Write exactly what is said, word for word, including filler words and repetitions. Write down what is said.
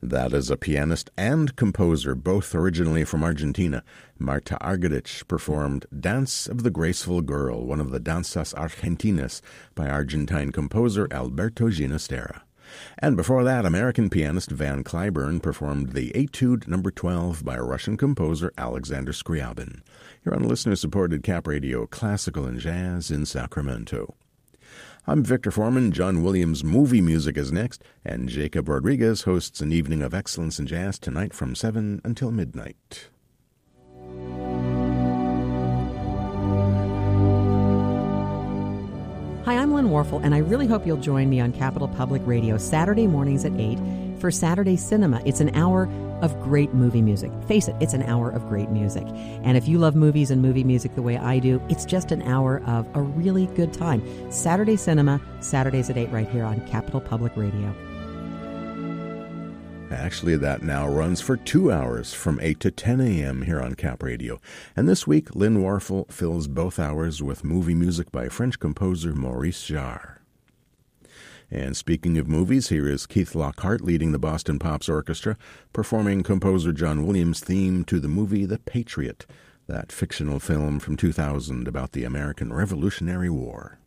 That is a pianist and composer, both originally from Argentina. Marta Argerich performed Dance of the Graceful Girl, one of the Danzas Argentinas, by Argentine composer Alberto Ginastera. And before that, American pianist Van Cliburn performed the Etude number twelve by Russian composer Alexander Scriabin. You're on listener-supported Cap Radio, Classical and Jazz in Sacramento. I'm Victor Foreman. John Williams' movie music is next, and Jacob Rodriguez hosts an evening of excellence in jazz tonight from seven until midnight. Hi, I'm Lynn Warfel, and I really hope you'll join me on Capital Public Radio Saturday mornings at eight for Saturday Cinema. It's an hour of great movie music. Face it, it's an hour of great music. And if you love movies and movie music the way I do, it's just an hour of a really good time. Saturday Cinema, Saturdays at eight right here on Capital Public Radio. Actually, that now runs for two hours from eight to ten a.m. here on Cap Radio. And this week, Lynn Warfel fills both hours with movie music by French composer Maurice Jarre. And speaking of movies, here is Keith Lockhart leading the Boston Pops Orchestra, performing composer John Williams' theme to the movie The Patriot, that fictional film from two thousand about the American Revolutionary War.